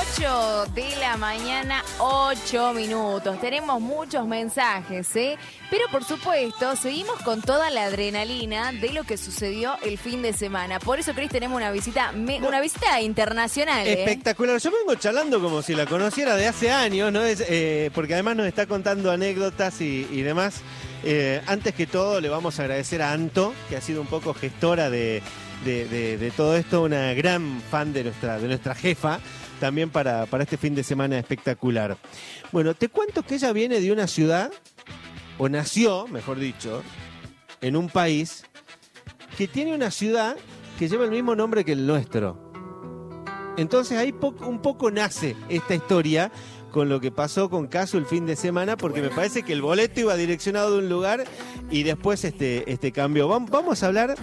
8 de la mañana, 8 minutos. Tenemos muchos mensajes, ¿eh? Pero por supuesto, seguimos con toda la adrenalina de lo que sucedió el fin de semana. Por eso, Cris, tenemos una visita internacional. Espectacular. Yo vengo charlando como si la conociera de hace años, ¿no? Porque además nos está contando anécdotas y demás. Antes que todo, le vamos a agradecer a Anto, que ha sido un poco gestora de todo esto, una gran fan de nuestra jefa, también para este fin de semana espectacular. Bueno, te cuento que ella viene de una ciudad, o nació, mejor dicho, en un país que tiene una ciudad que lleva el mismo nombre que el nuestro. Entonces ahí un poco nace esta historia con lo que pasó con Casu el fin de semana, porque me parece que el boleto iba direccionado de un lugar y después este cambió. Vamos a hablar...